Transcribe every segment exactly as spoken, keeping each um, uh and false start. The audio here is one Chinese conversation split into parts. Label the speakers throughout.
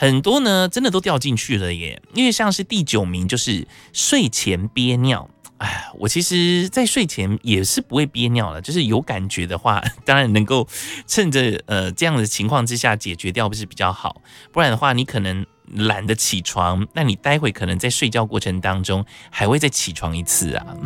Speaker 1: 很多呢真的都掉进去了耶。因为像是第九名就是睡前憋尿。哎，我其实在睡前也是不会憋尿的，就是有感觉的话，当然能够趁着呃这样的情况之下解决掉，不是比较好？不然的话，你可能懒得起床，那你待会可能在睡觉过程当中还会再起床一次啊。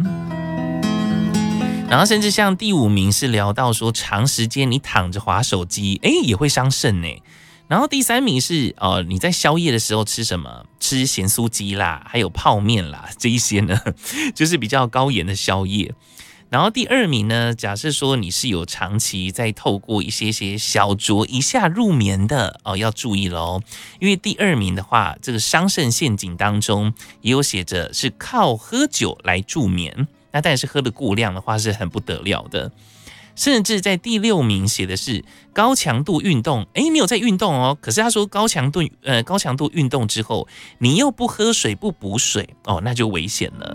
Speaker 1: 然后甚至像第五名是聊到说，长时间你躺着滑手机，哎，也会伤肾呢。然后第三名是呃你在宵夜的时候吃什么？吃咸酥鸡啦，还有泡面啦，这一些呢就是比较高盐的宵夜。然后第二名呢，假设说你是有长期在透过一些些小酌一下入眠的哦，要注意咯。因为第二名的话，这个伤肾陷阱当中也有写着是靠喝酒来助眠，那但是喝的过量的话是很不得了的。甚至在第六名写的是高强度运动，哎，你有在运动哦，可是他说高强度呃高强度运动之后，你又不喝水不补水哦，那就危险了。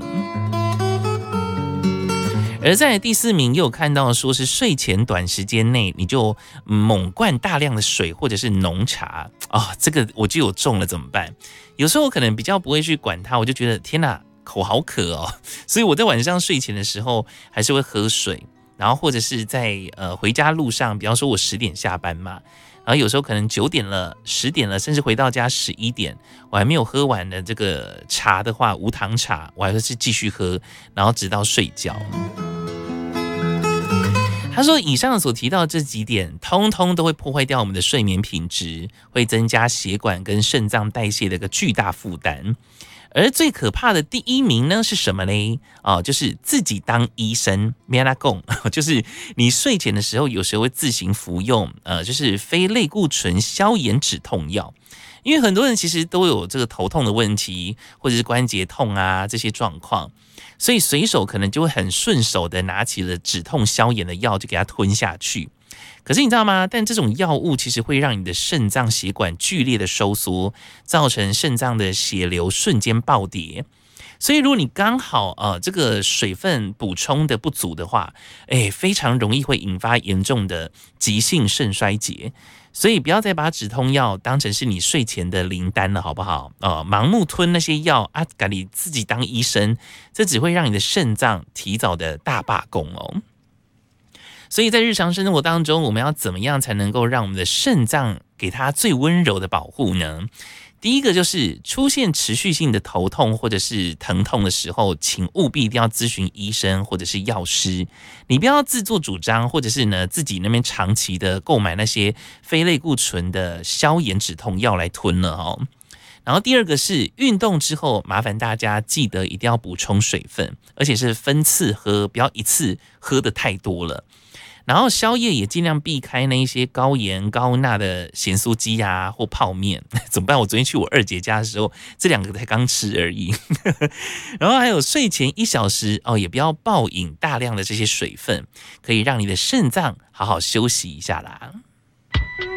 Speaker 1: 而在第四名又有看到说是睡前短时间内你就猛灌大量的水或者是浓茶哦，这个我就有中了怎么办？有时候我可能比较不会去管它，我就觉得天哪，口好渴哦，所以我在晚上睡前的时候还是会喝水。然后或者是在呃回家路上，比方说我十点下班嘛，然后有时候可能九点了、十点了，甚至回到家十一点，我还没有喝完的这个茶的话，无糖茶，我还会是继续喝，然后直到睡觉。他说，以上所提到这几点，通通都会破坏掉我们的睡眠品质，会增加血管跟肾脏代谢的一个巨大负担。而最可怕的第一名呢是什么呢？哦，就是自己当医生，咩啦讲，就是你睡前的时候，有时候会自行服用，呃，就是非类固醇消炎止痛药。因为很多人其实都有这个头痛的问题，或者是关节痛啊这些状况，所以随手可能就会很顺手的拿起了止痛消炎的药就给它吞下去。可是你知道吗？但这种药物其实会让你的肾脏血管剧烈的收缩，造成肾脏的血流瞬间暴跌。所以如果你刚好呃这个水分补充的不足的话，哎，非常容易会引发严重的急性肾衰竭。所以不要再把止痛药当成是你睡前的灵丹了，好不好？呃，盲目吞那些药啊，赶你自己当医生，这只会让你的肾脏提早的大罢工哦。所以在日常生活当中，我们要怎么样才能够让我们的肾脏给它最温柔的保护呢？第一个就是出现持续性的头痛或者是疼痛的时候，请务必一定要咨询医生或者是药师，你不要自作主张，或者是呢自己那边长期的购买那些非类固醇的消炎止痛药来吞了哦。然后第二个是运动之后，麻烦大家记得一定要补充水分，而且是分次喝，不要一次喝的太多了。然后宵夜也尽量避开那一些高盐高钠的咸酥鸡啊或泡面，怎么办？我昨天去我二姐家的时候，这两个才刚吃而已。然后还有睡前一小时哦，也不要暴饮大量的这些水分，可以让你的肾脏好好休息一下啦。